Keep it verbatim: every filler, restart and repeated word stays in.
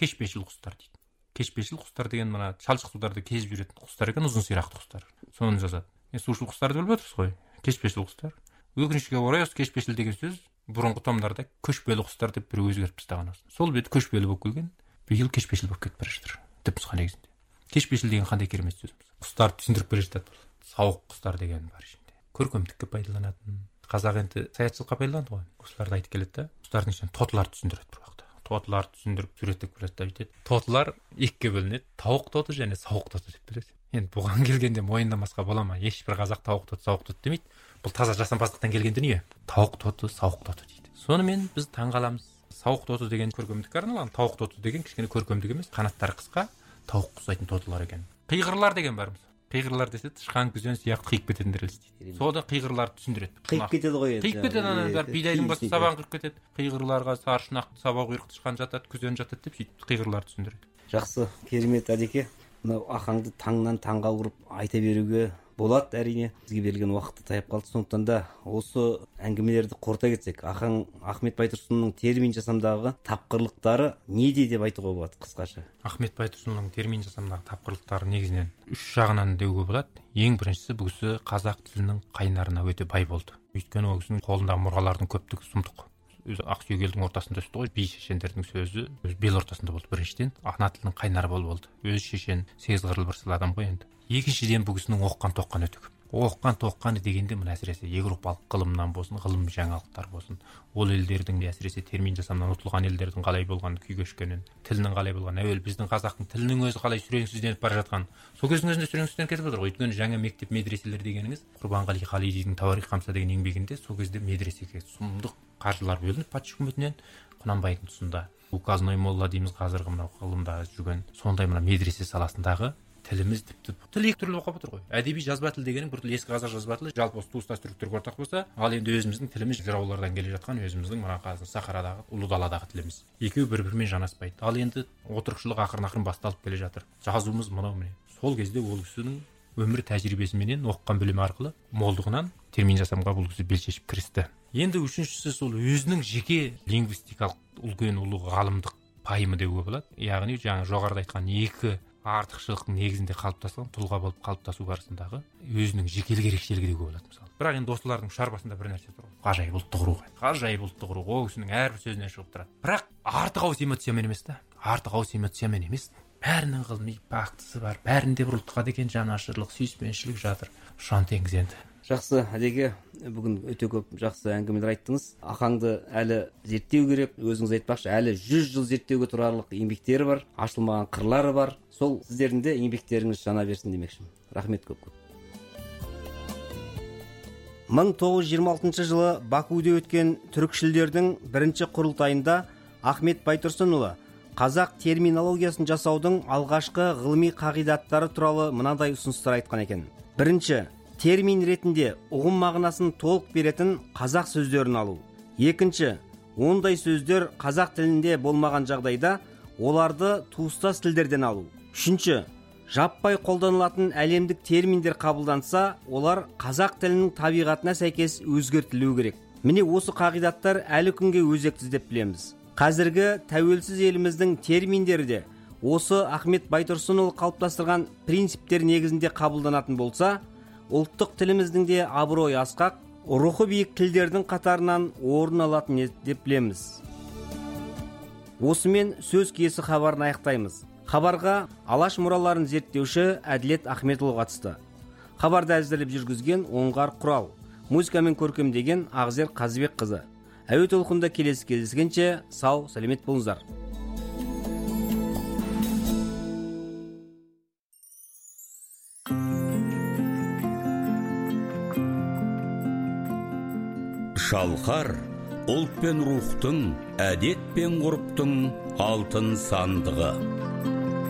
кешпешіл құстар дейді. Кешпешіл құстар деген мына шалшық суларды кезіп жүретін құстар екен, ұзын сирақты құстар. Соны жазады. Енді сушыл құстарды біліп отырсыз ғой, кешпешіл құстар. Өкінішке орай осы кешпешіл деген сөз бұрынғы томдарда көшпелі құстар деп бір өзгертіп тастаған осы. Сол беті көшпелі болып келген, биыл кешпешіл болып кетіп бара жатыр. Түпнұсқа негізінде. Кешпешіл деген қандай керемет сөзіміз. Құстарды түсіндіріп бере жатады. Сауық құстар деген бар ішінде. Көркемдікке пайдаланатын. Қазақ енді саятшылыққа пайдаланды ғой. Осыларды айтып келеді да, құстардың ішінен тотыларды түсіндіреді бір уақытта. Тотыларды түсіндіріп суреттеп келеді да бүйтеді. Тотылар екіге бөлінеді. Тауық тоты және сауық тоты деп береді. Енді бұған келгенде мойындамасқа бола ма? Ешбір қазақ тауық тоты, сауық тоты демейді. Бұл таза жасампаздықтан келген дүние. Тауық тоты, сауық тоты дейді. Сонымен біз таңғаламыз. Сауық тоты деген көркемдікке арналған, тауық тоты деген кішкене көркемдік емес, қанаттары қысқа, тауық ұқсайтын тотылар екен. Қиғырлар деген бар мысалы. Қиғырлар десе тышқан, күзен сияқты қиып кететіндер дейді. Сода қиғырларды түсіндіреді. Қиып кетеді ғой енді. Қиып кетеді аналар, бидайдың басы сабағын қырып кетеді. Қиғырларға саршұнақты, саба құйрық тышқан жатады, күзен жатады деп сөйтіп қиғырларды түсіндіреді. Жақсы, керемет Әдеке. Мынау Ахаңды таңнан таңға ұрып айта беруге болады, әрине. Бізге берілген уақытты таяп қалды. Сондықтан да осы әңгімелерді қорыта кетсек, Ахаң Ахмет Байтұрсынның термин жасамдағы тапқырлықтары неде деп айтуға болады қысқаша? Ахмет Байтұрсынның термин жасамдағы тапқырлықтары негізінен үш жағынан деуге болады. Ең біріншісі, бұл кісі қазақ тілінің қайнарына өте бай болды. Өйткені ол кісінің қолындағы мұралардың көптігі сұмдық. Өзі Ақсүйек елдің ортасында өсті ғой, би шешендердің сөзі өз бел ортасында болды. Біріншіден ана тілінің қайнары болып болды. Өзі шешен, сегіз қырлы бір сыл адам ғой енді. Екіншіден бұл кісінің оққан тоққан өте көп. Оққан тоққаны дегенде мына әсіресе европалық ғылымнан болсын, ғылым жаңалықтар болсын, ол елдердің әсіресе термин жасамнан ұтылған елдердің қалай болған күй кешкенін, тілінің қалай болған, әуелі біздің қазақтың тілінің өзі қалай сүреңсізденіп бара жатқан. Сол кездің өзінде сүреңсізденіп кетіп отыр ғой. Өйткені жаңа мектеп медреселер дегеніңіз Құрбанғали Халидидің Тауарих Хамса деген еңбегінде сол кезде медресеге сұмдық қаржылар бөлініп патша үкіметінен, Құнанбайдың тұсында указной молла дейміз қазіргі мынау ғылымда жүрген, сондай мына медресе саласындағы тіліміз тіпті тіл екі түрлі оқып отыр ғой. Әдеби жазба тіл дегенің бір тіл ескі қазақ жазба тілі, жалпы осы туыстас түріктерге ортақ болса, ал енді өзіміздің тіліміз жыраулардан келе жатқан өзіміздің мына қазір сахарадағы, ұлы даладағы тіліміз. Екеуі бір-бірімен жанаспайды. Ал енді отырықшылық ақырын-ақырын басталып келе жатыр. Жазуымыз мынау міне. Сол кезде ол кісінің өмір тәжірибесіменен оққан білімі арқылы молдығынан термин жасамға бұл кісі бел шешіп кірісті. Енді үшіншісі сол өзінің жеке лингвистикалық үлкен ұлы ғалымдық пайымы деуге болады. Яғни жаңа жоғарыда айтқан екі артықшылықтың негізінде қалыптасқан тұлға болып қалыптасу барысындағы өзінің жекелік ерекшелігі деуге болады мысалы. Бірақ енді осылардың шарбасында бір нәрсе тұр ғой. Ғажайып ұлттық рух. Ғажайып ұлттық рух ол кісінің әрбір сөзінен шығып тұрады. Бірақ артық ауыс эмоциямен емес та. Артық ауыс эмоциямен емес. Бәрінің ғылыми фактісі бар. Бәрінде бір ұлтқа деген жанашырлық, сүйіспеншілік жатыр. Ұшан теңіз енді. Жақсы, Әдеке, бүгін өте көп жақсы әңгімелер айттыңыз. Ахаңды әлі зерттеу керек. Өзіңіз айтпақшы, әлі жүз жыл зерттеуге тұрарлық еңбектері бар, ашылмаған қырлары бар. Сол сіздердің де еңбектеріңіз жана берсін демекшімін. Рахмет көп көп. мың тоғыз жүз жиырма алтыншы жылы Бакуде өткен түрікшілдердің бірінші құрылтайында Ахмет Байтұрсынұлы қазақ терминологиясын жасаудың алғашқы ғылыми қағидаттары туралы мынадай ұсыныстар айтқан екен. Бірінші, термин ретінде ұғым мағынасын толық беретін қазақ сөздерін алу. Екінші, ондай сөздер қазақ тілінде болмаған жағдайда оларды туыстас тілдерден алу. Үшінші, жаппай қолданылатын әлемдік терминдер қабылданса, олар қазақ тілінің табиғатына сәйкес өзгертілуі керек. Міне осы қағидаттар әлі күнге өзекті деп білеміз. Қазіргі тәуелсіз еліміздің терминдері де осы Ахмет Байтұрсынұлы қалыптастырған принциптер негізінде қабылданатын болса, ұлттық тіліміздің де абыройы асқақ, рухы биік тілдердің қатарынан орын алатын деп білеміз. Осымен сөз киесі хабарын аяқтаймыз. Хабарға алаш мұраларын зерттеуші Әділет Ахметұлы қатысты. Хабарды әзірлеп жүргізген Оңғар Құрал, музыкамен көркемдеген Ағзер Қазыбек қызы. Әуе толқында келесі кездескенше сау, сәлемет болыңыздар. Шалқар ұлт пен рухтың, әдет пен ғұрыптың алтын сандығы.